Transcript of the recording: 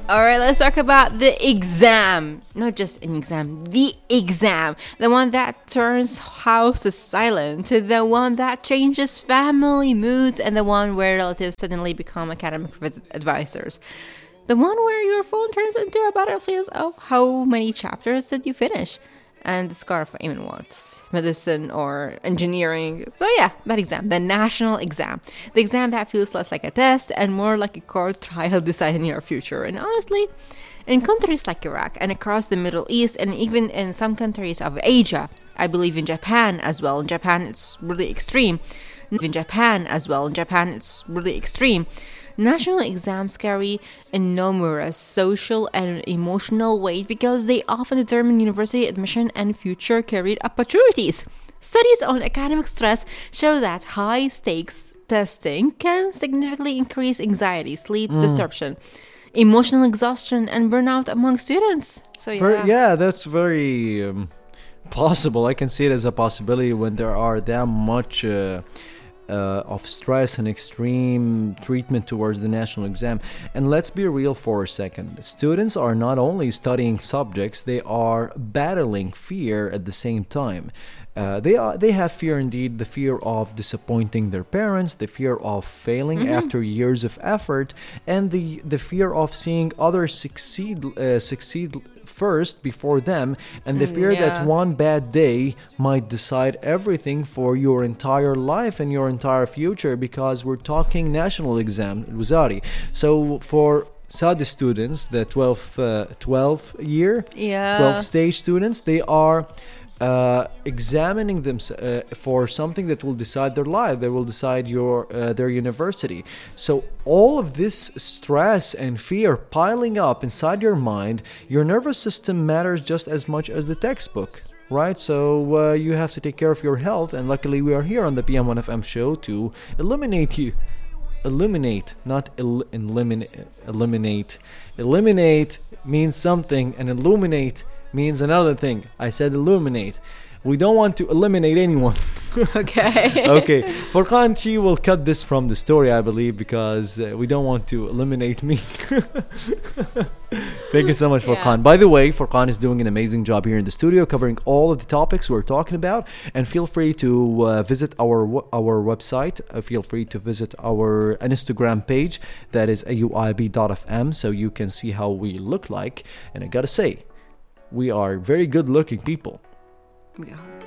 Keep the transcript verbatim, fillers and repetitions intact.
All right, let's talk about the exam. Not just an exam, the exam. The one that turns houses silent, the one that changes family moods, and the one where relatives suddenly become academic advisors. The one where your phone turns into a battlefield of how many chapters did you finish? And the scarf even what? Medicine or engineering. So yeah, that exam, the national exam. The exam that feels less like a test and more like a court trial deciding your future. And honestly, in countries like Iraq and across the Middle East and even in some countries of Asia, I believe in Japan as well. In Japan, it's really extreme. In Japan as well. In Japan, it's really extreme. National exams carry enormous social and emotional weight because they often determine university admission and future career opportunities. Studies on academic stress show that high stakes testing can significantly increase anxiety, sleep mm. disruption, emotional exhaustion, and burnout among students. So yeah, For, yeah, that's very um, possible. I can see it as a possibility when there are that much Uh, Uh, of stress and extreme treatment towards the national exam. And let's be real for a second. Students are not only studying subjects, they are battling fear at the same time. Uh, they are they have fear indeed, the fear of disappointing their parents, the fear of failing mm-hmm. after years of effort, and the the fear of seeing others succeed uh, succeed first before them, and the fear mm, yeah. that one bad day might decide everything for your entire life and your entire future, because we're talking national exam, Wazari. So for Saudi students, the twelfth uh, twelfth year, yeah. twelfth stage students, they are uh, examining them uh, for something that will decide their life. They will decide your uh, their university. So all of this stress and fear piling up inside your mind, your nervous system matters just as much as the textbook, right? So uh, you have to take care of your health, and luckily we are here on the P M one F M show to eliminate you. Eliminate, not el- eliminate. Eliminate. Eliminate means something, and illuminate means another thing. I said illuminate. We don't want to eliminate anyone. Okay. Okay. Furqan, she will cut this from the story, I believe, because uh, we don't want to eliminate me. Thank you so much, Furqan. Yeah. By the way, Furqan is doing an amazing job here in the studio, covering all of the topics we're talking about. And feel free to uh, visit our our website. Uh, feel free to visit our Instagram page. That is A U I B dot F M, so you can see how we look like. And I gotta say, we are very good-looking people. We are.